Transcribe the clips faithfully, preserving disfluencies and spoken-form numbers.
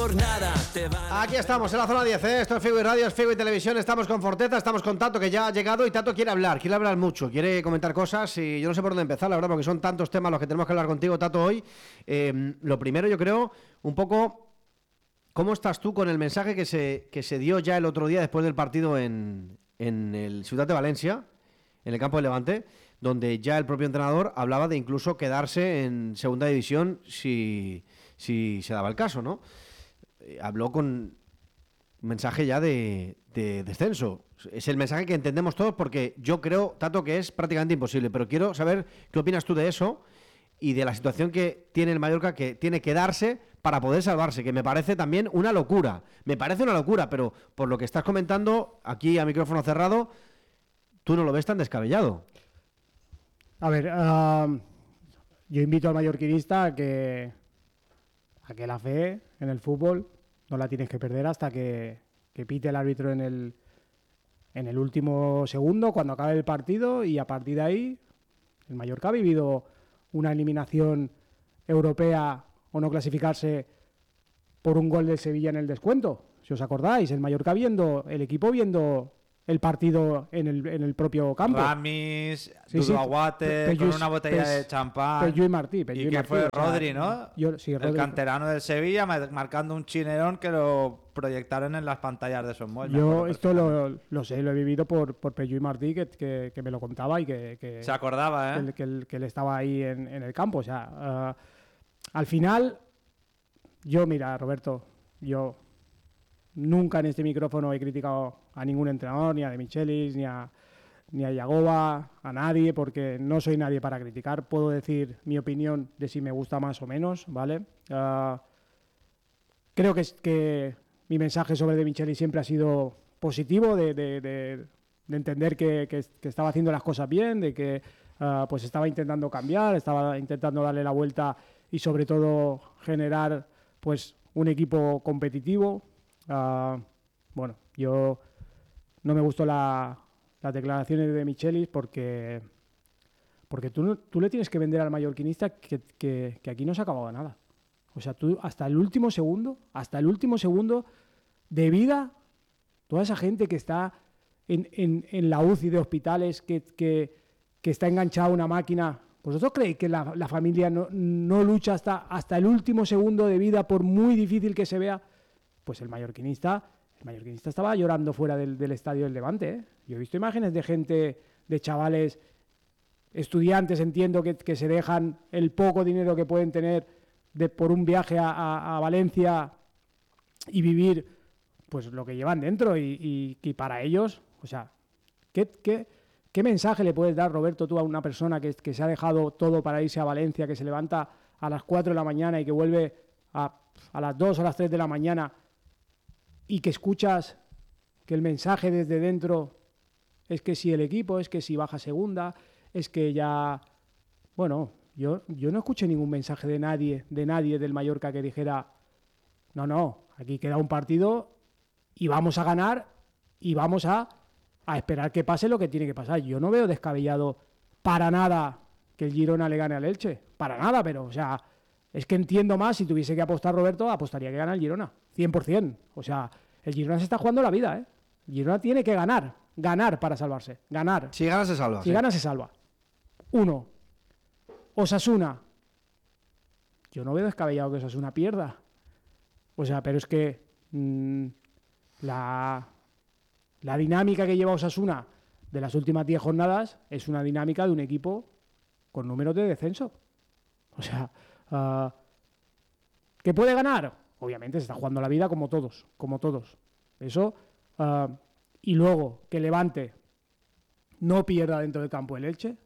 jornada te va. Aquí estamos en la zona diez, ¿eh? Esto es Figo y Radio, es Figo y Televisión. Estamos con Forteza, estamos con Tato, que ya ha llegado, y Tato quiere hablar, quiere hablar mucho, quiere comentar cosas, y yo no sé por dónde empezar, la verdad, porque son tantos temas los que tenemos que hablar contigo, Tato, hoy. Eh, lo primero, yo creo, un poco, ¿cómo estás tú con el mensaje que se, que se dio ya el otro día después del partido en, en el Ciudad de Valencia, en el campo de Levante, donde ya el propio entrenador hablaba de incluso quedarse en segunda división si, si se daba el caso, ¿no? Eh, habló con un mensaje ya de, de descenso. Es el mensaje que entendemos todos, porque yo creo, Tato, que es prácticamente imposible, pero quiero saber qué opinas tú de eso y de la situación que tiene el Mallorca, que tiene que darse para poder salvarse, que me parece también una locura. Me parece una locura, pero por lo que estás comentando aquí a micrófono cerrado, tú no lo ves tan descabellado. A ver, uh, yo invito al mallorquinista a que, a que la fe en el fútbol no la tienes que perder hasta que, que pite el árbitro en el, en el último segundo, cuando acabe el partido, y a partir de ahí el Mallorca ha vivido una eliminación europea o no clasificarse por un gol del Sevilla en el descuento. Si os acordáis, el Mallorca viendo, el equipo viendo el partido en el, en el propio campo. Ramis, sí, Dudu Aguate, sí, con una botella Pes, de champán. Pello y Martí. Pello y y que Martí, fue o sea, Rodri, ¿no? Yo, sí, Rodri. El canterano del Sevilla, marcando un chinerón que lo proyectaron en las pantallas de esos moldes. Yo esto lo, lo sé, lo he vivido por, por Pello y Martí, que, que, que me lo contaba y que... que se acordaba, ¿eh? Que, que, él, que él estaba ahí en, en el campo. O sea, uh, al final, yo, mira, Roberto, yo... Nunca en este micrófono he criticado a ningún entrenador, ni a De Michelis, ni a, ni a Yagoba, a nadie, porque no soy nadie para criticar. Puedo decir mi opinión de si me gusta más o menos, ¿vale? Uh, creo que, es, que mi mensaje sobre De Michelis siempre ha sido positivo, de, de, de, de entender que, que, que estaba haciendo las cosas bien, de que uh, pues estaba intentando cambiar, estaba intentando darle la vuelta y sobre todo generar pues un equipo competitivo. Uh, bueno, yo no me gustó la, las declaraciones de De Michelis porque porque tú, tú le tienes que vender al mallorquinista que, que, que aquí no se ha acabado nada. O sea, tú hasta el último segundo, hasta el último segundo de vida, toda esa gente que está en, en, en la U C I de hospitales, que, que, que está enganchada a una máquina. ¿Vosotros creéis que la, la familia no, no lucha hasta, hasta el último segundo de vida, por muy difícil que se vea? Pues el mallorquinista, el mallorquinista estaba llorando fuera del, del estadio del Levante, ¿eh? Yo he visto imágenes de gente, de chavales, estudiantes, entiendo, que, que se dejan el poco dinero que pueden tener de, por un viaje a, a, a Valencia y vivir pues lo que llevan dentro, y, y, y para ellos, o sea, ¿qué, qué, ¿qué mensaje le puedes dar, Roberto, tú a una persona que, que se ha dejado todo para irse a Valencia, que se levanta a las cuatro de la mañana y que vuelve a, a las dos o a las tres de la mañana, y que escuchas que el mensaje desde dentro es que si el equipo, es que si baja segunda, es que ya... Bueno, yo, yo no escuché ningún mensaje de nadie, de nadie del Mallorca que dijera, no, no, aquí queda un partido y vamos a ganar y vamos a, a esperar que pase lo que tiene que pasar. Yo no veo descabellado para nada que el Girona le gane al Elche, para nada, pero, o sea... Es que entiendo más, si tuviese que apostar, Roberto, apostaría que gana el Girona, cien por ciento. O sea, el Girona se está jugando la vida, ¿eh? El Girona tiene que ganar, ganar para salvarse, ganar. Si gana se salva. Si sí. gana se salva. Uno, Osasuna. Yo no veo descabellado que Osasuna pierda. O sea, pero es que mmm, la, la dinámica que lleva Osasuna de las últimas diez jornadas es una dinámica de un equipo con números de descenso. O sea... Uh, ¿que puede ganar? Obviamente se está jugando la vida como todos, como todos. Eso, uh, y luego que Levante no pierda dentro del campo el Elche.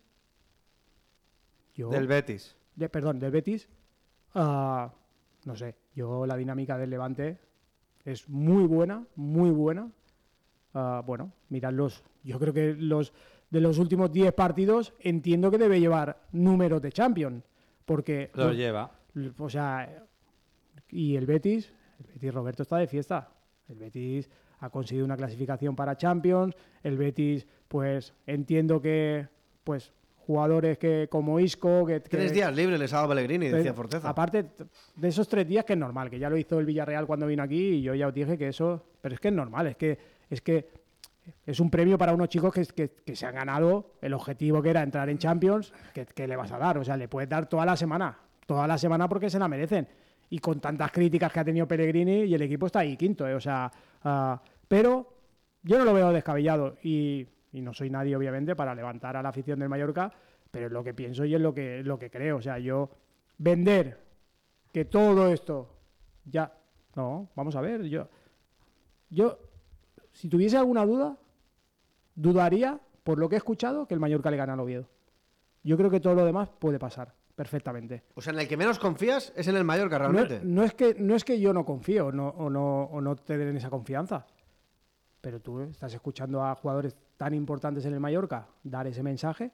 Yo, del Betis. De, perdón, del Betis. Uh, no sé, yo la dinámica del Levante es muy buena, muy buena. Uh, bueno, miradlos. Yo creo que los de los últimos diez partidos entiendo que debe llevar números de Champions. Porque lo pues, lleva. O sea, y el Betis, el Betis, Roberto, está de fiesta. El Betis ha conseguido una clasificación para Champions. El Betis, pues entiendo que pues jugadores que como Isco... Que, que, Tres días libres les ha dado Pellegrini, decía Forteza. Aparte de esos tres días, que es normal, que ya lo hizo el Villarreal cuando vino aquí y yo ya os dije que eso... Pero es que es normal, es que es, que es un premio para unos chicos que, que, que se han ganado el objetivo que era entrar en Champions, que, que le vas a dar. O sea, le puedes dar toda la semana, toda la semana porque se la merecen. Y con tantas críticas que ha tenido Pellegrini y el equipo está ahí quinto, ¿eh? O sea... Uh, pero yo no lo veo descabellado y... Y no soy nadie, obviamente, para levantar a la afición del Mallorca, pero es lo que pienso y es lo que, lo que creo. O sea, yo vender que todo esto ya... No, vamos a ver, yo... Yo, si tuviese alguna duda, dudaría, por lo que he escuchado, que el Mallorca le gana al Oviedo. Yo creo que todo lo demás puede pasar perfectamente. O sea, en el que menos confías es en el Mallorca, realmente. No, no, es, que, no es que yo no confío no, o, no, o no te den esa confianza. Pero tú estás escuchando a jugadores tan importantes en el Mallorca dar ese mensaje.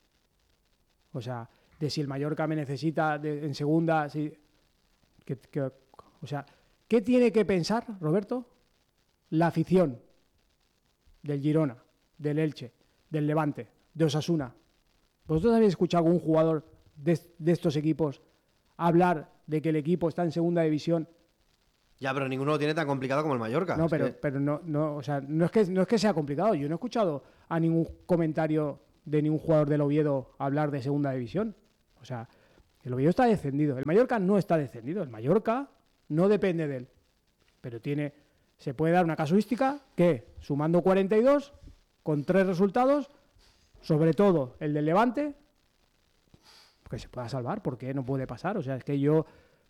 O sea, de si el Mallorca me necesita de, en segunda. Si, que, que, o sea, ¿qué tiene que pensar, Roberto, la afición del Girona, del Elche, del Levante, de Osasuna? ¿Vosotros habéis escuchado a algún jugador de, de estos equipos hablar de que el equipo está en segunda división? Ya, pero ninguno lo tiene tan complicado como el Mallorca. No, es pero, que... pero no, no, o sea, no es que no es que sea complicado. Yo no he escuchado a ningún comentario de ningún jugador del Oviedo hablar de segunda división. O sea, el Oviedo está descendido. El Mallorca no está descendido. El Mallorca no depende de él. Pero tiene, se puede dar una casuística que, sumando cuarenta y dos, con tres resultados, sobre todo el del Levante, que se pueda salvar. ¿Por qué no puede pasar? O sea, es que yo,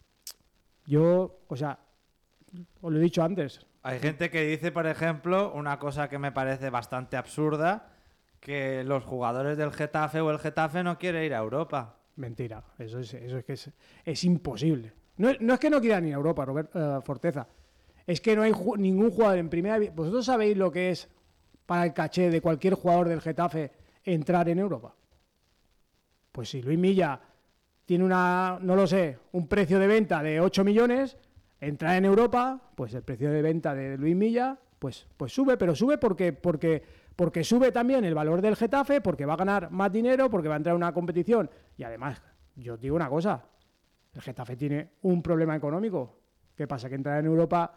yo, o sea, os lo he dicho antes. Hay gente que dice, por ejemplo, una cosa que me parece bastante absurda, que los jugadores del Getafe o el Getafe no quieren ir a Europa. Mentira, eso es, eso es que es, es imposible. No, no es que no quieran ir a Europa, Robert, uh, Forteza. Es que no hay ju- ningún jugador en primera... ¿Vosotros sabéis lo que es para el caché de cualquier jugador del Getafe entrar en Europa? Pues si Luis Milla tiene una, no lo sé, un precio de venta de ocho millones... Entrar en Europa, pues el precio de venta de Luis Milla, pues, pues sube, pero sube porque, porque, porque sube también el valor del Getafe, porque va a ganar más dinero, porque va a entrar en una competición. Y además, yo os digo una cosa, el Getafe tiene un problema económico. ¿Qué pasa? Que entrar en Europa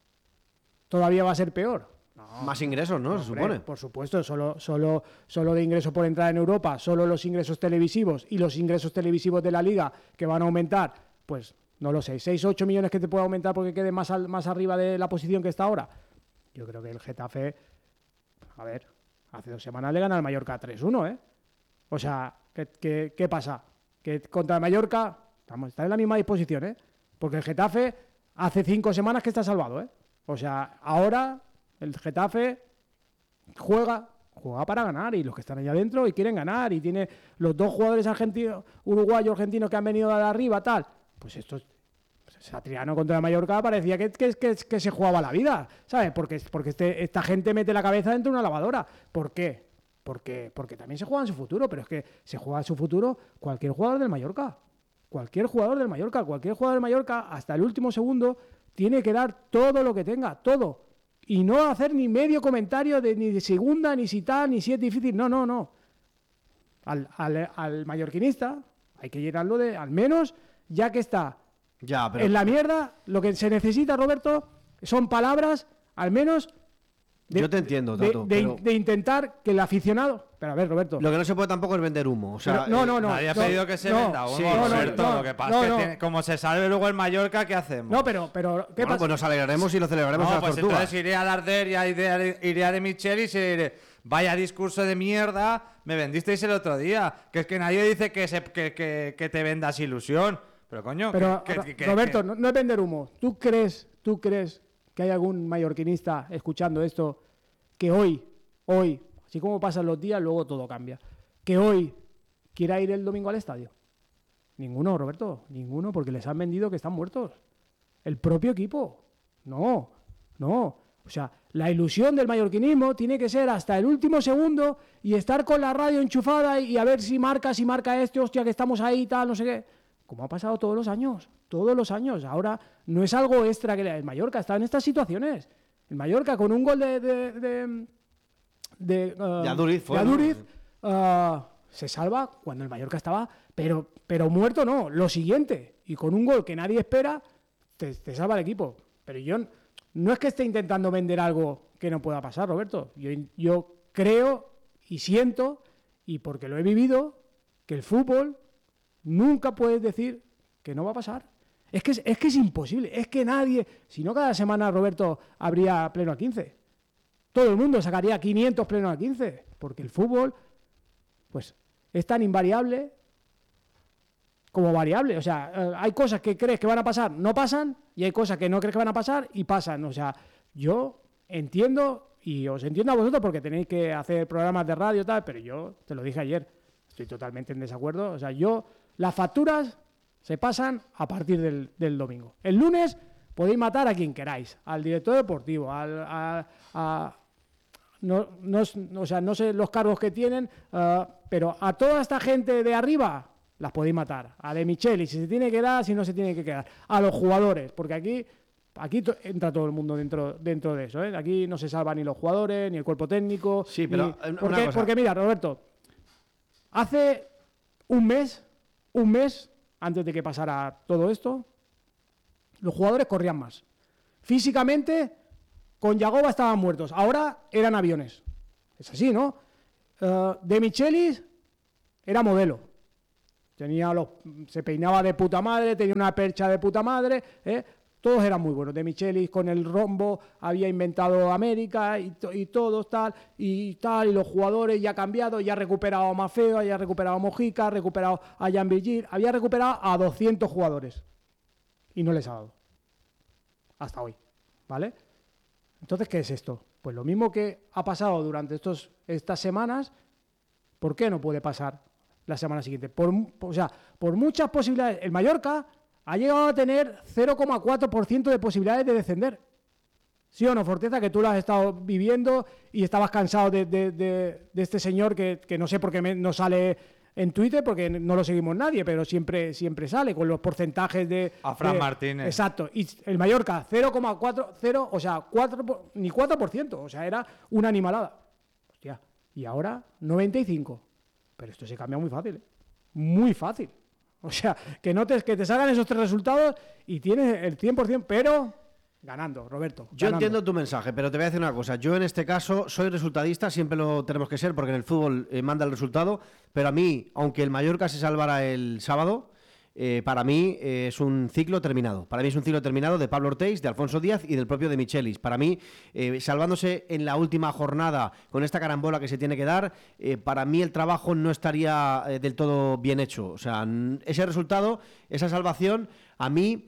todavía va a ser peor. No, más ingresos, ¿no? Hombre, se supone. Por supuesto, solo, solo, solo de ingreso por entrar en Europa, solo los ingresos televisivos y los ingresos televisivos de la Liga que van a aumentar, pues... No lo sé, seis o ocho millones que te puede aumentar porque quede más, al, más arriba de la posición que está ahora. Yo creo que el Getafe, a ver, hace dos semanas le gana al Mallorca tres uno, ¿eh? O sea, ¿qué, qué, qué pasa? Que contra el Mallorca, vamos, está en la misma disposición, ¿eh? Porque el Getafe hace cinco semanas que está salvado, ¿eh? O sea, ahora el Getafe juega, juega para ganar y los que están allá adentro y quieren ganar y tiene los dos jugadores argentinos, uruguayos, argentinos que han venido de arriba, tal. Pues esto, Satriano contra el Mallorca parecía que, que, que, que se jugaba la vida, ¿sabes? Porque, porque este, esta gente mete la cabeza dentro de una lavadora. ¿Por qué? Porque, porque también se juega en su futuro, pero es que se juega en su futuro cualquier jugador del Mallorca. Cualquier jugador del Mallorca, cualquier jugador del Mallorca, hasta el último segundo, tiene que dar todo lo que tenga, todo. Y no hacer ni medio comentario de ni de segunda, ni si tal, ni si es difícil. No, no, no. Al, al, al mallorquinista hay que llenarlo de, al menos... Ya que está ya, pero... en la mierda, lo que se necesita, Roberto, son palabras, al menos... De, Yo te entiendo, Tato. De, de, pero... de intentar que el aficionado... Pero a ver, Roberto... Lo que no se puede tampoco es vender humo. O sea, pero, no, no, no. Nadie ha no, pedido que se no, venda humo, sí, Roberto. no, no, lo que pasa no, es que no. tiene, como se salve luego el Mallorca, ¿qué hacemos? No, pero... pero ¿qué bueno, pasa? pues nos alegraremos y lo celebraremos No, a las pues tortugas. entonces iré a Darder y iré, iré a de Michelis y diré, vaya discurso de mierda, me vendisteis el otro día. Que es que nadie dice que, se, que, que, que te vendas ilusión. Pero coño, Pero, que, que, que, Roberto, que... No, no es vender humo. ¿Tú crees, tú crees que hay algún mallorquinista escuchando esto que hoy, hoy, así como pasan los días, luego todo cambia, que hoy quiera ir el domingo al estadio? Ninguno, Roberto, ninguno, porque les han vendido que están muertos. El propio equipo. No, no. O sea, la ilusión del mallorquinismo tiene que ser hasta el último segundo y estar con la radio enchufada y, y a ver si marca, si marca este, hostia, que estamos ahí y tal, no sé qué. Como ha pasado todos los años, todos los años. Ahora no es algo extra que le... El Mallorca está en estas situaciones. El Mallorca con un gol de... de, de, de, uh, de Aduriz fue, de Aduriz, ¿no? uh, se salva cuando el Mallorca estaba, pero, pero muerto no, lo siguiente. Y con un gol que nadie espera, te, te salva el equipo. Pero yo no es que esté intentando vender algo que no pueda pasar, Roberto. Yo, yo creo y siento, y porque lo he vivido, que el fútbol nunca puedes decir que no va a pasar. Es que es, es que es imposible, es que nadie, si no cada semana, Roberto, habría pleno a quince. Todo el mundo sacaría quinientos plenos a quince, porque el fútbol, pues, es tan invariable como variable. O sea, eh, hay cosas que crees que van a pasar, no pasan, y hay cosas que no crees que van a pasar y pasan. O sea, yo entiendo, y os entiendo a vosotros porque tenéis que hacer programas de radio y tal, pero yo te lo dije ayer, estoy totalmente en desacuerdo. O sea, yo, las facturas se pasan a partir del, del domingo. El lunes podéis matar a quien queráis, al director deportivo, al, a, a no, no, o sea, no sé los cargos que tienen, uh, pero a toda esta gente de arriba las podéis matar. A De Micheli, si se tiene que dar, si no se tiene que quedar. A los jugadores, porque aquí, aquí to- entra todo el mundo dentro, dentro de eso, ¿eh? Aquí no se salvan ni los jugadores, ni el cuerpo técnico. Sí, pero ni... una porque, cosa. porque mira, Roberto, hace un mes, un mes, antes de que pasara todo esto, los jugadores corrían más. Físicamente, con Yagoba estaban muertos. Ahora eran aviones. Es así, ¿no? Uh, De Michelis era modelo. Tenía los, se peinaba de puta madre, tenía una percha de puta madre, ¿eh? Todos eran muy buenos. De Michelis con el rombo había inventado América y, to, y todos tal, y tal, y los jugadores ya ha cambiado, ya ha recuperado a Mafeo, ya ha recuperado a Mojica, ha recuperado a Jan Vigil, había recuperado a doscientos jugadores y no les ha dado. Hasta hoy, ¿vale? Entonces, ¿qué es esto? Pues lo mismo que ha pasado durante estos, estas semanas, ¿por qué no puede pasar la semana siguiente? Por, o sea, por muchas posibilidades. El Mallorca ha llegado a tener cero coma cuatro por ciento de posibilidades de descender. ¿Sí o no, Forteza? Que tú lo has estado viviendo y estabas cansado de, de, de, de este señor que, que no sé por qué me, no sale en Twitter, porque no lo seguimos nadie, pero siempre, siempre sale con los porcentajes de... A Fran de, Martínez. Exacto. Y el Mallorca, cero coma cuatro, cero, o sea, cuatro, ni cuatro por ciento. O sea, era una animalada. Hostia. Y ahora, noventa y cinco. Pero esto se cambia muy fácil, ¿eh? Muy fácil. O sea, que, no te, que te salgan esos tres resultados y tienes el cien por ciento, pero ganando, Roberto. Yo ganando. entiendo tu mensaje, pero te voy a decir una cosa. Yo en este caso soy resultadista, siempre lo tenemos que ser, porque en el fútbol eh, manda el resultado, pero a mí, aunque el Mallorca se salvara el sábado, eh, para mí eh, es un ciclo terminado. Para mí es un ciclo terminado de Pablo Ortiz, de Alfonso Díaz y del propio De Michelis. Para mí, eh, salvándose en la última jornada con esta carambola que se tiene que dar, eh, para mí el trabajo no estaría eh, del todo bien hecho. O sea, n- ese resultado, esa salvación, a mí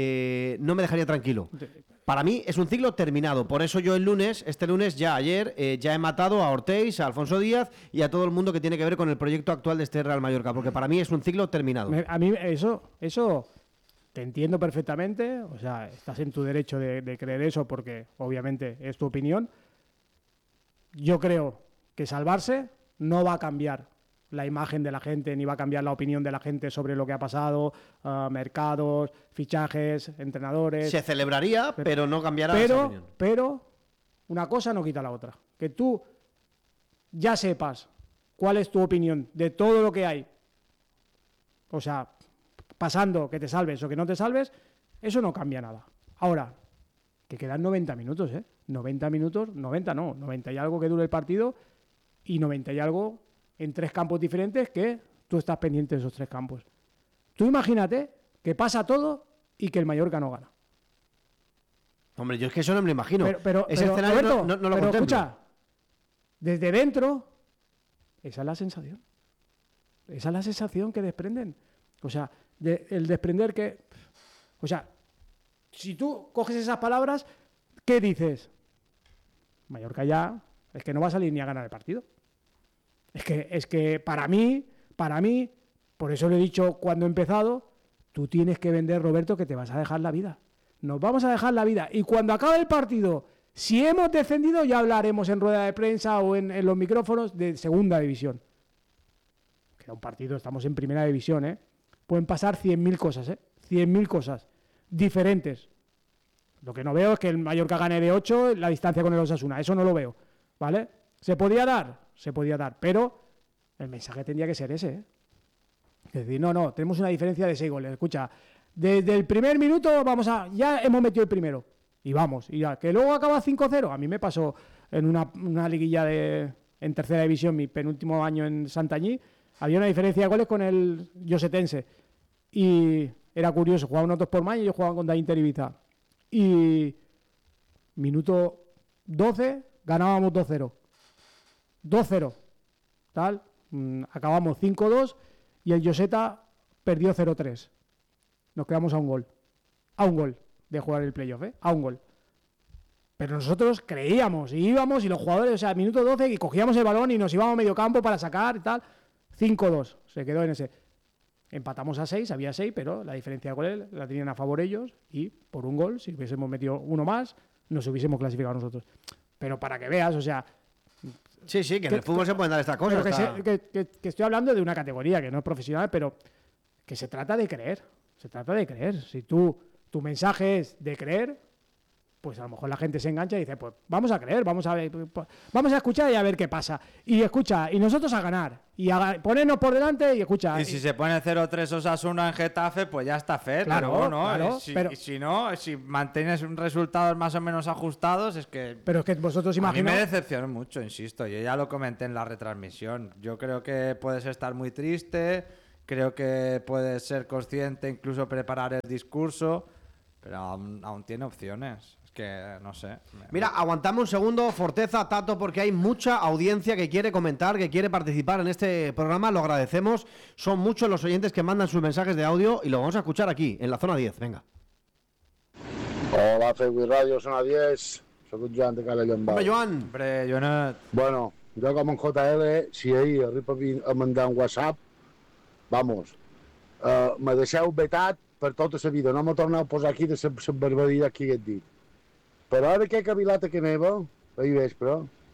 eh, no me dejaría tranquilo. Para mí es un ciclo terminado. Por eso yo el lunes, este lunes, ya ayer, eh, ya he matado a Ortiz, a Alfonso Díaz y a todo el mundo que tiene que ver con el proyecto actual de este Real Mallorca, porque para mí es un ciclo terminado. Me- A mí eso, eso te entiendo perfectamente. O sea, estás en tu derecho de, de creer eso porque obviamente es tu opinión. Yo creo que salvarse no va a cambiar la imagen de la gente, ni va a cambiar la opinión de la gente sobre lo que ha pasado, uh, mercados, fichajes, entrenadores. Se celebraría, pero, pero no cambiará esa Pero, opinión. pero una cosa no quita la otra. Que tú ya sepas cuál es tu opinión de todo lo que hay. O sea, pasando que te salves o que no te salves, eso no cambia nada. Ahora, que quedan noventa minutos, ¿eh? noventa minutos, noventa no, noventa y algo que dure el partido y noventa y algo en tres campos diferentes que tú estás pendiente de esos tres campos. Tú imagínate que pasa todo y que el Mallorca no gana. Hombre, yo es que eso no me lo imagino. Pero, pero, Ese pero, escenario Roberto, no, no, no lo pero contemplo. escucha, desde dentro, esa es la sensación. Esa es la sensación que desprenden. O sea, de, el desprender que... O sea, si tú coges esas palabras, ¿qué dices? Mallorca ya, es que no va a salir ni a ganar el partido. Es que, es que para mí, para mí, por eso lo he dicho cuando he empezado, tú tienes que vender, Roberto, que te vas a dejar la vida. Nos vamos a dejar la vida. Y cuando acabe el partido, si hemos descendido, ya hablaremos en rueda de prensa o en, en los micrófonos de segunda división. Queda un partido, estamos en primera división, ¿eh? Pueden pasar cien mil cosas, ¿eh? cien mil cosas diferentes. Lo que no veo es que el Mallorca gane de ocho la distancia con el Osasuna. Eso no lo veo, ¿vale? ¿Se podía dar? Se podía dar, pero El mensaje tendría que ser ese, ¿eh? Es decir, no, no, tenemos una diferencia de seis goles. Escucha, desde el primer minuto vamos a, ya hemos metido el primero. Y vamos, y ya, que luego acaba cinco cero. A mí me pasó en una, una liguilla de, en tercera división, mi penúltimo año en Santañí, había una diferencia de goles con el Llosetense. Y era curioso, jugaban nosotros por más y ellos jugaban contra Inter Ibiza. Y minuto doce, ganábamos dos cero. dos cero. Tal, mm, acabamos cinco dos y el Lloseta perdió cero tres. Nos quedamos a un gol. A un gol de jugar el playoff, ¿eh? A un gol. Pero nosotros creíamos, y íbamos, y los jugadores, o sea, minuto doce, y cogíamos el balón y nos íbamos a medio campo para sacar y tal. cinco dos, se quedó en ese. Empatamos a seis, había seis, pero la diferencia de goles la tenían a favor ellos, y por un gol, si hubiésemos metido uno más, nos hubiésemos clasificado nosotros. Pero para que veas, o sea... Sí, sí, que en el fútbol se pueden dar estas cosas. Que, está... se, que, que, que estoy hablando de una categoría que no es profesional, pero que se trata de creer. Se trata de creer. Si tú, tu mensaje es de creer, pues a lo mejor la gente se engancha y dice, pues vamos a creer, vamos a ver, pues, vamos a escuchar y a ver qué pasa. Y escucha, y nosotros a ganar. Y a ponernos por delante y escucha. Y si y... se pone cero tres Osasuna en Getafe, pues ya está fe. Claro, pero, ¿no? claro, y si, pero... y si no, si mantienes resultados más o menos ajustados, es que... Pero es que vosotros imagináis... A mí me decepcionó mucho, insisto. Yo ya lo comenté en la retransmisión. Yo creo que puedes estar muy triste, creo que puedes ser consciente, incluso preparar el discurso, pero aún, aún tiene opciones. Que no sé. Mira, aguantame un segundo, Forteza, Tato, porque hay mucha audiencia que quiere comentar, que quiere participar en este programa. Lo agradecemos. Son muchos los oyentes que mandan sus mensajes de audio y lo vamos a escuchar aquí, en la zona diez. Venga. Hola, Fegui Radio, zona diez. Soy Joan de Calellón. Hombre, Joan. Hombre, Joan. Bueno, jo com en J L, si ahir arriba a mandar un WhatsApp, vamos, uh, me deixeu vetat per tota la vida. No m'ho torneu a posar aquí de la barbaritat que he dit. Però ara que he cavilat a que meva, ahir vespre,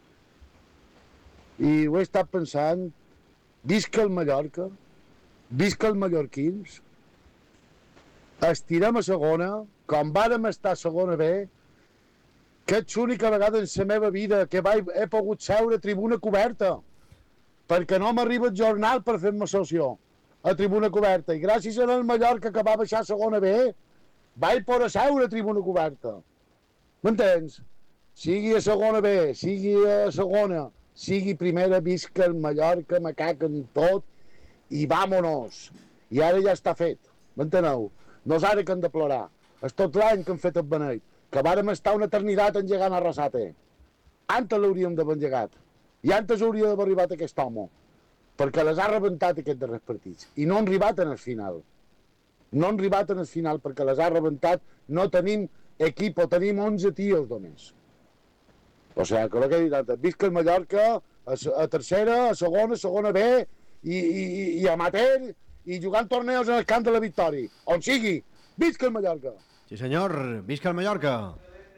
i ho he estat pensant, visca el Mallorca, visca els mallorquins, estirem a segona, com vàrem estar a segona B, que és l'única vegada en la meva vida que vaig, he pogut seure a tribuna coberta, perquè no m'arriba el jornal per fer-me socio a tribuna coberta, i gràcies al Mallorca que va baixar a segona B, vaig poder seure a tribuna coberta. M'entens? Sigui a segona B, sigui a segona, sigui primera, visca el Mallorca, me caguen tot, i vámonos. I ara ja està fet, m'enteneu? No és ara que hem de plorar, és tot l'any que hem fet el beneit, que vàrem estar una eternitat engegant a Arrasate. Antes l'hauríem d'haver engegat, i antes hauria d'haver arribat aquest home, perquè les ha rebentat aquests darrers partits, i no han arribat en el final. No han arribat en el final perquè les ha rebentat, no tenim equipo, tenim onze tios només. O sigui, que el que he dit antes, visca el Mallorca a, a tercera, a segona, a segona B i, i, i amateur i jugant torneos en el camp de la Victòria. On sigui, visca el Mallorca. Sí, señor, visca el Mallorca.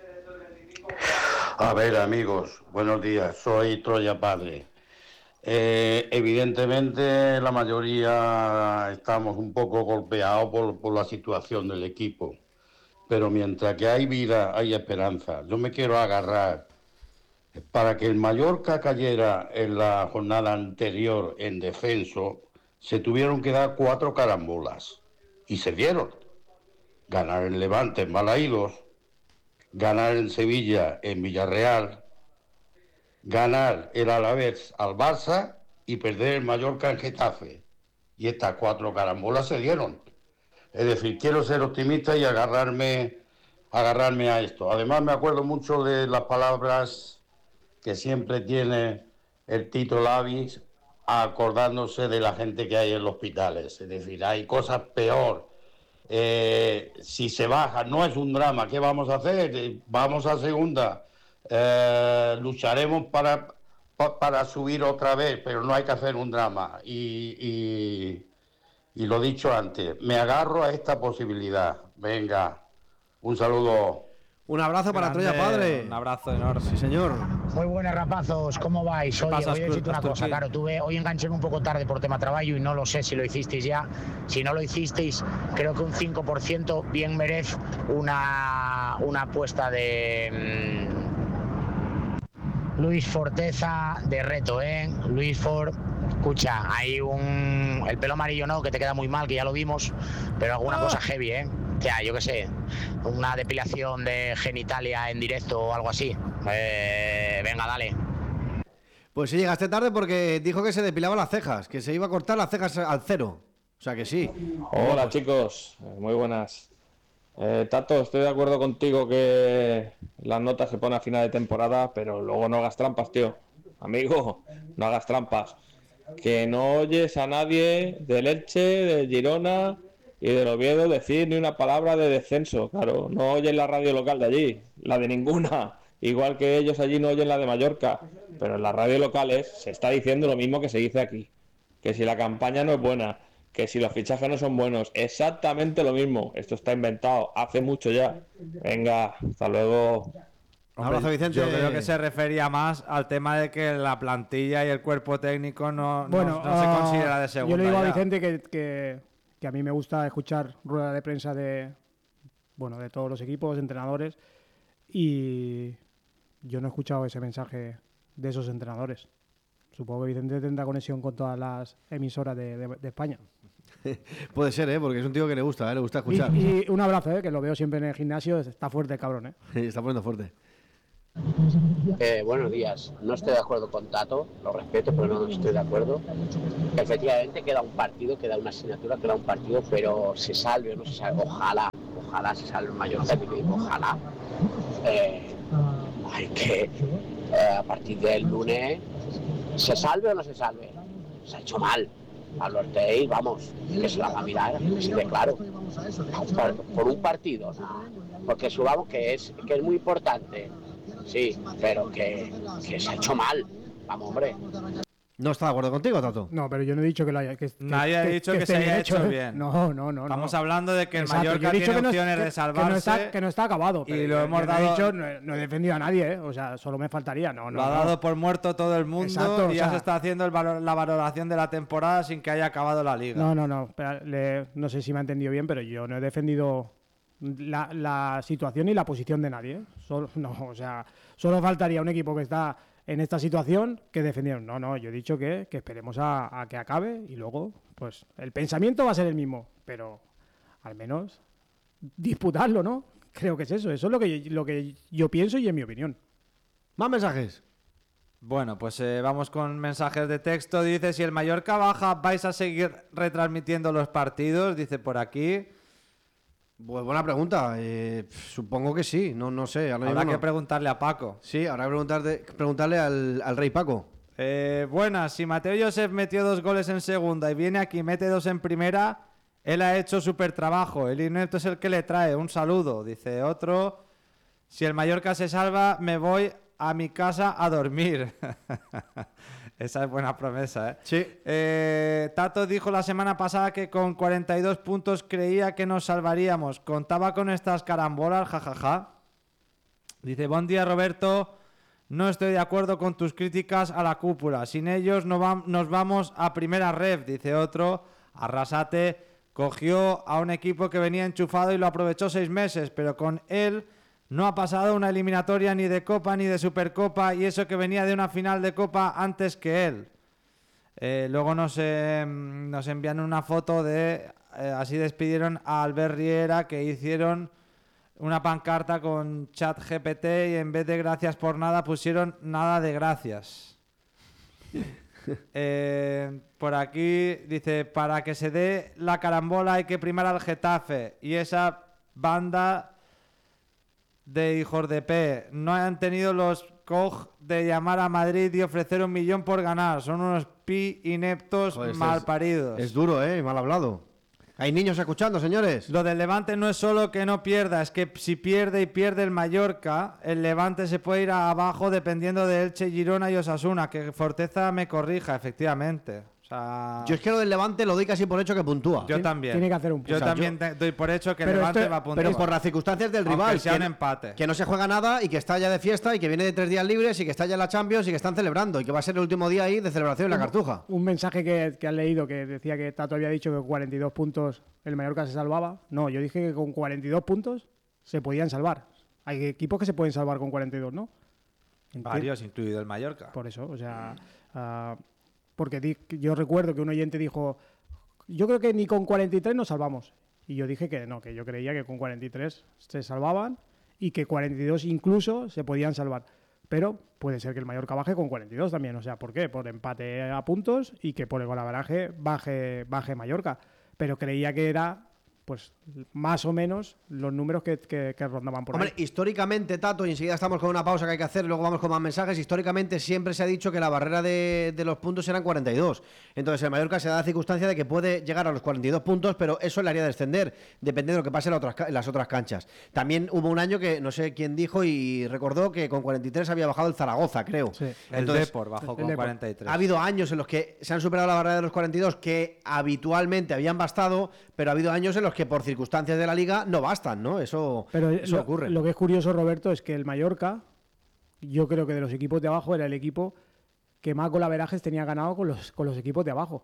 A ver, amigos, buenos días, soy Troya Padre. Eh, evidentemente la mayoría estamos un poco golpeados por, por la situación del equipo. Pero mientras que hay vida, hay esperanza. Yo me quiero agarrar. Para que el Mallorca cayera en la jornada anterior en descenso, se tuvieron que dar cuatro carambolas. Y se dieron. Ganar en Levante en Balaídos, ganar en Sevilla en Villarreal, ganar el Alavés al Barça y perder el Mallorca en Getafe. Y estas cuatro carambolas se dieron. Es decir, quiero ser optimista y agarrarme, agarrarme a esto. Además, me acuerdo mucho de las palabras que siempre tiene el Tito Lavis, acordándose de la gente que hay en los hospitales. Es decir, hay cosas peor. Eh, si se baja, no es un drama. ¿Qué vamos a hacer? Vamos a segunda. Eh, lucharemos para, pa, para subir otra vez, pero no hay que hacer un drama. Y... y Y lo dicho antes, me agarro a esta posibilidad. Venga, un saludo. Un abrazo para Grande, Troya Padre. Un abrazo enorme. Sí, señor. Muy buenas, rapazos, ¿cómo vais? Oye, pasa, voy a decirte una Astur- cosa, claro, tuve, hoy enganché un poco tarde por tema trabajo y no lo sé si lo hicisteis ya. Si no lo hicisteis, creo que un cinco por ciento bien merece una, una apuesta de mmm, Luis Forteza de reto, ¿eh? Luis Ford, Escucha, hay un... El pelo amarillo no, que te queda muy mal, que ya lo vimos, pero alguna cosa heavy, ¿eh? O sea, yo qué sé, una depilación de genitalia en directo o algo así. Eh, venga, dale. Pues sí, llegaste tarde porque dijo que se depilaba las cejas, que se iba a cortar las cejas al cero. O sea que sí. Hola chicos, muy buenas. Eh, Tato, estoy de acuerdo contigo que las notas se ponen a final de temporada, pero luego no hagas trampas, tío. Amigo, no hagas trampas. Que no oyes a nadie del Elche, del Girona y del Oviedo decir ni una palabra de descenso. Claro, no oyes la radio local de allí, la de ninguna. Igual que ellos allí no oyen la de Mallorca. Pero en las radios locales se está diciendo lo mismo que se dice aquí. Que si la campaña no es buena, que si los fichajes no son buenos, exactamente lo mismo. Esto está inventado hace mucho ya. Venga, hasta luego. Un abrazo, Vicente. Yo creo que se refería más al tema de que la plantilla y el cuerpo técnico no, Bueno, no, no se uh, considera de segunda. Yo le digo ya. a Vicente que, que, que a mí me gusta escuchar rueda de prensa de, bueno, de todos los equipos, entrenadores, y yo no he escuchado ese mensaje de esos entrenadores. Supongo que Vicente tendrá conexión con todas las emisoras de, de, de España. Puede ser, ¿eh? Porque es un tío que le gusta, ¿eh? Le gusta Y, escuchar. y un abrazo, ¿eh? Que lo veo siempre en el gimnasio. Está fuerte el cabrón, ¿eh? Está poniendo fuerte. Eh, buenos días. No estoy de acuerdo con Tato, lo respeto, pero no estoy de acuerdo. Efectivamente queda un partido, queda una asignatura, queda un partido, pero se salve o no se salve. Ojalá, ojalá se salve el Mallorca, ojalá. Eh, hay que, eh, a partir del lunes, se salve o no se salve. Se ha hecho mal. Pablo Ortega, vamos, que se la va a mirar, que se ve claro. Por, por un partido, no. Porque subamos que es, que es muy importante. Sí, pero que, que se ha hecho mal. Vamos, hombre. No está de acuerdo contigo, Tato. No, pero yo no he dicho que lo haya. Que, que, Nadie ha dicho que, esté se haya bien hecho ¿eh? bien. No, no, no. Estamos no. hablando de que el Exacto, yo Mallorca he dicho tiene que no es- opciones que- de salvarse. Que no, está, que no está acabado. y pero lo yo- hemos yo dado- No he, dicho, no, he- no he defendido a nadie, ¿eh? O sea, solo me faltaría. No, no. Lo ha no. dado por muerto todo el mundo Exacto, y o ya sea- se está haciendo el valor- la valoración de la temporada sin que haya acabado la liga. No, no, no. Espera, le- no sé si me ha entendido bien, pero yo no he defendido la, la situación y la posición de nadie. ¿eh? Solo, no, o sea, solo faltaría un equipo que está en esta situación que defendieron. No, no, yo he dicho que, que esperemos a, a que acabe y luego, pues, el pensamiento va a ser el mismo, pero al menos disputarlo, ¿no? Creo que es eso. Eso es lo que, lo que yo pienso y en mi opinión. Más mensajes. Bueno, pues eh, vamos con mensajes de texto. Dice, si el Mallorca baja, ¿vais a seguir retransmitiendo los partidos? Dice por aquí. Pues buena pregunta. Eh, supongo que sí. No, no sé. Ahora Habrá mismo que no. preguntarle a Paco. Sí, habrá que preguntarle, preguntarle al, al rey Paco. Eh, buenas, si Mateo Josep metió dos goles en segunda y viene aquí y mete dos en primera, él ha hecho súper trabajo. El inepto es el que le trae. Un saludo. Dice otro. Si el Mallorca se salva, me voy a mi casa a dormir. Esa es buena promesa, ¿eh? Sí. Eh, Tato dijo la semana pasada que con cuarenta y dos puntos creía que nos salvaríamos. Contaba con estas carambolas, jajaja. Dice, buen día Roberto, no estoy de acuerdo con tus críticas a la cúpula. Sin ellos no va- nos vamos a primera ref, dice otro. Arrasate cogió a un equipo que venía enchufado y lo aprovechó seis meses, pero con él no ha pasado una eliminatoria ni de Copa ni de Supercopa y eso que venía de una final de Copa antes que él. Eh, luego nos, eh, nos envían una foto de... eh, así despidieron a Albert Riera, que hicieron una pancarta con chat G P T y en vez de gracias por nada pusieron nada de gracias. Eh, por aquí dice, para que se dé la carambola hay que primar al Getafe y esa banda de hijos de P no han tenido los coj de llamar a Madrid y ofrecer un millón por ganar. Son unos pi ineptos Joder, este malparidos. Es duro, ¿eh? Mal hablado. Hay niños escuchando, señores. Lo del Levante no es solo que no pierda, es que si pierde y pierde el Mallorca, el Levante se puede ir a abajo dependiendo de Elche, Girona y Osasuna. Que Forteza me corrija, efectivamente. O sea, Yo es que lo del Levante lo doy casi por hecho que puntúa. yo también. tiene que hacer un Yo punto. también te- doy por hecho que el Pero Levante esto- va a puntuar. Pero por las circunstancias del Aunque rival. sea que, un empate. que no se juega nada y que está ya de fiesta y que viene de tres días libres y que está ya en la Champions y que están celebrando y que va a ser el último día ahí de celebración en la Cartuja. Un mensaje que, que has leído que decía que Tato había dicho que con cuarenta y dos puntos el Mallorca se salvaba. No, yo dije que con cuarenta y dos puntos se podían salvar. Hay equipos que se pueden salvar con cuarenta y dos, ¿no? Enti- Varios, incluido el Mallorca. Por eso, o sea, ah, porque di, yo recuerdo que un oyente dijo, yo creo que ni con cuarenta y tres nos salvamos. Y yo dije que no, que yo creía que con cuarenta y tres se salvaban y que cuarenta y dos incluso se podían salvar. Pero puede ser que el Mallorca baje con cuarenta y dos también. O sea, ¿por qué? Por empate a puntos y que por el golaveraje baje, baje Mallorca. Pero creía que era, pues, más o menos los números que, que, que rondaban por Hombre, ahí. históricamente, Tato, y enseguida estamos con una pausa que hay que hacer, luego vamos con más mensajes. Históricamente siempre se ha dicho que la barrera de, de los puntos eran cuarenta y dos. Entonces el Mallorca se da la circunstancia de que puede llegar a los cuarenta y dos puntos, pero eso le haría descender, dependiendo de lo que pase en, la otras, en las otras canchas. También hubo un año que no sé quién dijo y recordó que con cuarenta y tres había bajado el Zaragoza, creo. Sí. El Entonces, Depor bajó el con Depor. cuarenta y tres. ha habido años en los que se han superado la barrera de los cuarenta y dos que habitualmente habían bastado, pero ha habido años en los que por circunstancias de la liga no bastan, ¿no? Eso, Pero eso lo, ocurre. lo que es curioso, Roberto, es que el Mallorca, yo creo que de los equipos de abajo era el equipo que más golaverajes tenía ganado con los, con los equipos de abajo.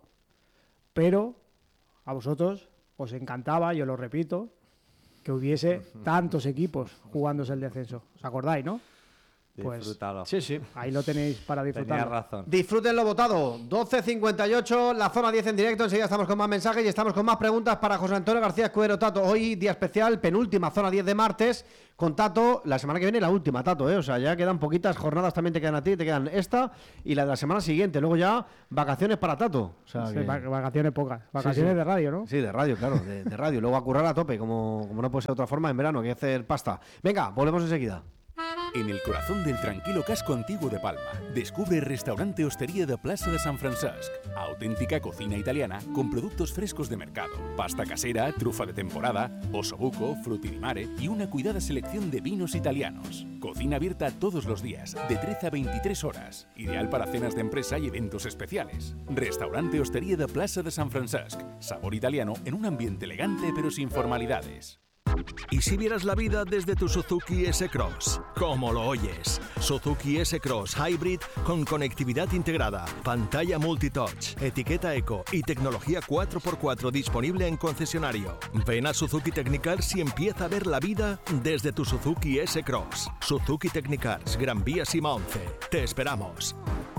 Pero a vosotros os encantaba, yo lo repito, que hubiese tantos equipos jugándose el descenso. ¿Os acordáis, no? Pues Disfrútalo. Sí, sí. ahí lo tenéis para Tenías disfrutar. razón. Disfruten lo votado. doce cincuenta y ocho, la zona diez en directo. Enseguida estamos con más mensajes y estamos con más preguntas para José Antonio García Escudero. Tato, hoy día especial, penúltima zona diez de martes. Con Tato, la semana que viene la última, Tato, ¿eh? O sea, ya quedan poquitas jornadas, también te quedan a ti, te quedan esta y la de la semana siguiente. Luego ya vacaciones para Tato. O sea, Sí, que- va- vacaciones pocas. Vacaciones sí. de radio, ¿no? Sí, de radio, claro, de, de radio. Luego a currar a tope, como, como no puede ser de otra forma en verano, que hacer pasta. Venga, volvemos enseguida. En el corazón del tranquilo casco antiguo de Palma, descubre el restaurante Hostería de Plaza de San Francesc. Auténtica cocina italiana con productos frescos de mercado, pasta casera, trufa de temporada, osobuco, frutti di mare y una cuidada selección de vinos italianos. Cocina abierta todos los días, de trece a veintitrés horas. Ideal para cenas de empresa y eventos especiales. Restaurante Hostería de Plaza de San Francesc. Sabor italiano en un ambiente elegante pero sin formalidades. ¿Y si vieras la vida desde tu Suzuki S-Cross? ¿Cómo lo oyes? Suzuki S-Cross Hybrid con conectividad integrada, pantalla multitouch, etiqueta eco y tecnología cuatro por cuatro disponible en concesionario. Ven a Suzuki Technicars y empieza a ver la vida desde tu Suzuki S-Cross. Suzuki Technicars, Gran Vía Sima once. Te esperamos.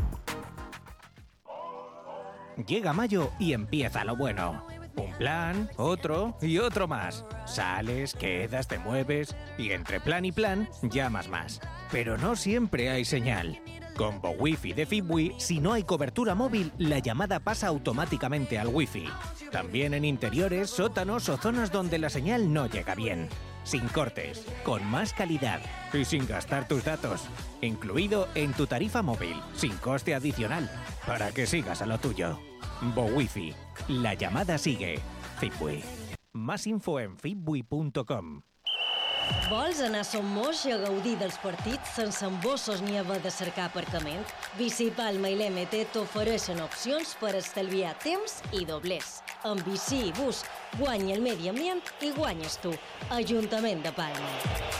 Llega mayo y empieza lo bueno. Un plan, otro y otro más. Sales, quedas, te mueves y entre plan y plan llamas más. Pero no siempre hay señal. Con BoWiFi de Fibwi, si no hay cobertura móvil, la llamada pasa automáticamente al Wi-Fi. También en interiores, sótanos o zonas donde la señal no llega bien. Sin cortes, con más calidad y sin gastar tus datos. Incluido en tu tarifa móvil, sin coste adicional, para que sigas a lo tuyo. BoWiFi. La llamada sigue. Fibwi. Más info en fibwi punto com. Vols anar a Son Moix a gaudir dels partits sense embossos ni haver de cercar aparcament? Bici Palma i l'M T t'ofereixen opcions per estalviar temps i doblers. Amb bici i bus, guanya el medi ambient i guanyes tu. Ajuntament de Palma.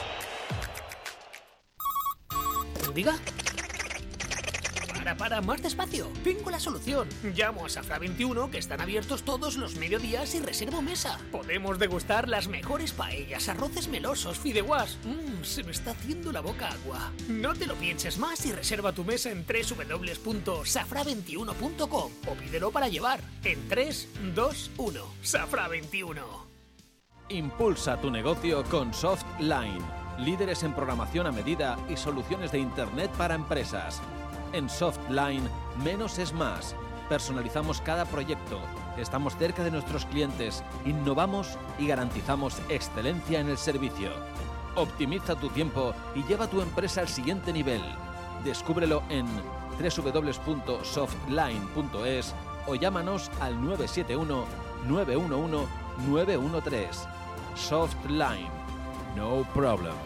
¿Diga? Para, para, más despacio. Tengo la solución. Llamo a Safra veintiuno, que están abiertos todos los mediodías y reservo mesa. Podemos degustar las mejores paellas, arroces melosos, fideuás. Mmm, se me está haciendo la boca agua. No te lo pienses más y reserva tu mesa en doble u doble u doble u punto safra veintiuno punto com o pídelo para llevar en tres, dos, uno. Safra veintiuno. Impulsa tu negocio con Softline. Líderes en programación a medida y soluciones de Internet para empresas. En Softline, menos es más. Personalizamos cada proyecto, estamos cerca de nuestros clientes, innovamos y garantizamos excelencia en el servicio. Optimiza tu tiempo y lleva tu empresa al siguiente nivel. Descúbrelo en doble u doble u doble u punto softline punto es o llámanos al nueve siete uno, nueve uno uno, nueve uno tres. Softline. No problem.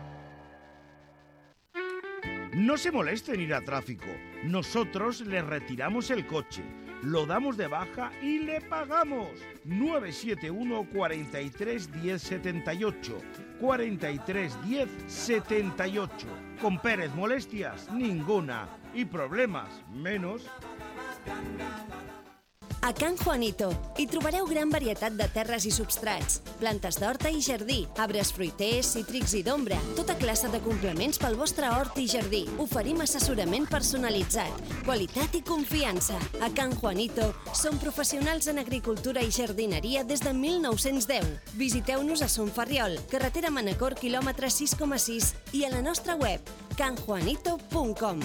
No se molesten ir a tráfico. Nosotros le retiramos el coche, lo damos de baja y le pagamos. nueve siete uno, cuatro tres, diez, setenta y ocho. cuatro tres, diez, setenta y ocho. Con Pérez molestias, ninguna. Y problemas, menos. A Can Juanito hi trobareu gran varietat de terres i substrats, plantes d'horta i jardí, arbres fruiters, cítrics i d'ombra, tota classe de complements pel vostre hort i jardí. Oferim assessorament personalitzat, qualitat i confiança. A Can Juanito som professionals en agricultura i jardineria des de mil nou-cents deu. Visiteu-nos a Son Ferriol, carretera Manacor, quilòmetre sis coma sis i a la nostra web can juanito punt com.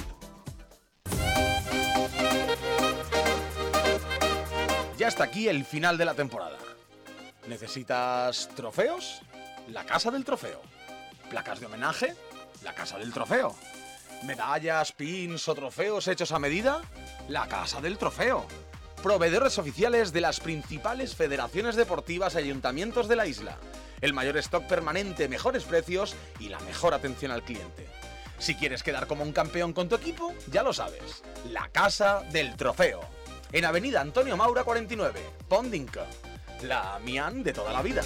Ya está aquí el final de la temporada. ¿Necesitas trofeos? La Casa del Trofeo. ¿Placas de homenaje? La Casa del Trofeo. ¿Medallas, pins o trofeos hechos a medida? La Casa del Trofeo. Proveedores oficiales de las principales federaciones deportivas y ayuntamientos de la isla. El mayor stock permanente, mejores precios y la mejor atención al cliente. Si quieres quedar como un campeón con tu equipo, ya lo sabes. La Casa del Trofeo. En Avenida Antonio Maura cuarenta y nueve, Pondinca. La Mian de toda la vida.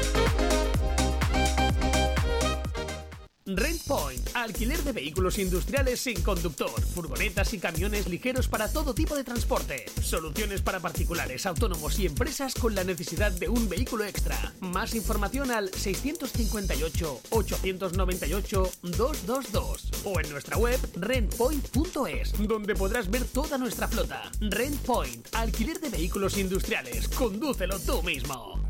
Rent Point, alquiler de vehículos industriales sin conductor, furgonetas y camiones ligeros para todo tipo de transporte. Soluciones para particulares, autónomos y empresas con la necesidad de un vehículo extra. Más información al seiscientos cincuenta y ocho, ochocientos noventa y ocho, doscientos veintidós o en nuestra web rent point punto es, donde podrás ver toda nuestra flota. Rent Point, alquiler de vehículos industriales. Condúcelo tú mismo.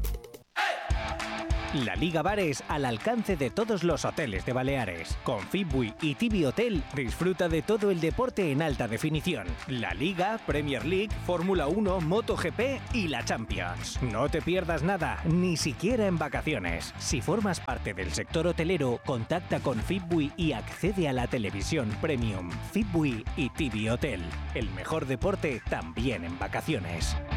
La Liga Bares al alcance de todos los hoteles de Baleares. Con Fitbui y Tibi Hotel disfruta de todo el deporte en alta definición. La Liga, Premier League, Fórmula uno, MotoGP y la Champions. No te pierdas nada, ni siquiera en vacaciones. Si formas parte del sector hotelero, contacta con Fitbui y accede a la televisión premium. Fitbui y Tibi Hotel. El mejor deporte también en vacaciones.